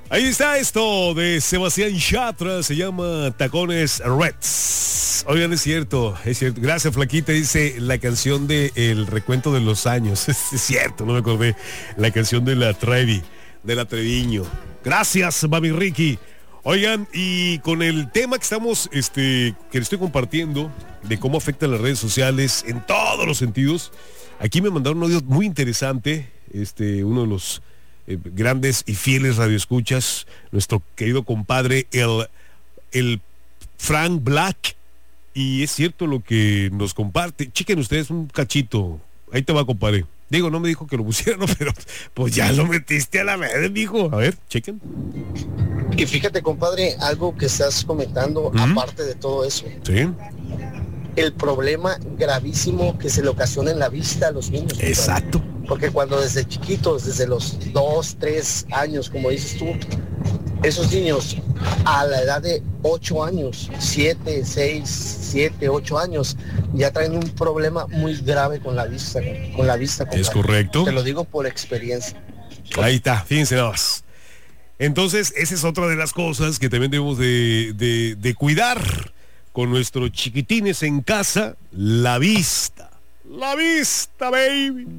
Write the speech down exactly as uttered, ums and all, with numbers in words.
Ahí está esto de Sebastián Yatra, se llama Tacones Reds. Oigan, es cierto, es cierto. Gracias, Flaquita, dice la canción de El Recuento de los Años. Es cierto, no me acordé. La canción de la Trevi, de la Treviño. Gracias, Mami Ricky. Oigan, y con el tema que estamos, este, que le estoy compartiendo, de cómo afectan las redes sociales en todos los sentidos, aquí me mandaron un audio muy interesante, este, uno de los eh, grandes y fieles radioescuchas, nuestro querido compadre, el, el Frank Black, y es cierto lo que nos comparte. Chequen ustedes un cachito, ahí te va, compadre. Digo, no me dijo que lo pusieran, pero pues ya lo metiste a la vez, mijo. A ver, chequen. Y fíjate, compadre, algo que estás comentando, ¿Mm? Aparte de todo eso. Sí. El problema gravísimo que se le ocasiona en la vista a los niños. Exacto. Compadre. Porque cuando desde chiquitos, desde los dos, tres años, como dices tú, esos niños a la edad de ocho años, siete, seis, siete, ocho años, ya traen un problema muy grave con la vista, con la vista. Compadre. Es correcto. Te lo digo por experiencia. Ahí está, fíjense nada más. Entonces, esa es otra de las cosas que también debemos de, de, de cuidar con nuestros chiquitines en casa, la vista. La vista, baby.